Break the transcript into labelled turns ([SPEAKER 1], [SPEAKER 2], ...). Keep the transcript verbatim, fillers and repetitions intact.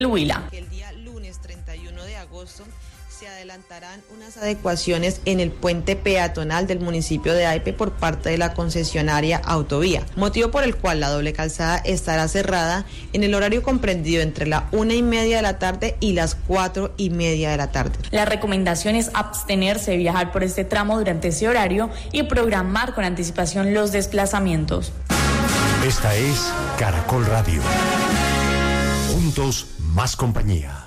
[SPEAKER 1] Huila.
[SPEAKER 2] El día lunes treinta y uno de agosto se adelantarán unas adecuaciones en el puente peatonal del municipio de Aipe por parte de la concesionaria Autovía, motivo por el cual la doble calzada estará cerrada en el horario comprendido entre la una y media de la tarde y las cuatro y media de la tarde.
[SPEAKER 1] La recomendación es abstenerse de viajar por este tramo durante ese horario y programar con anticipación los desplazamientos.
[SPEAKER 3] Esta es Caracol Radio. Juntos, más compañía.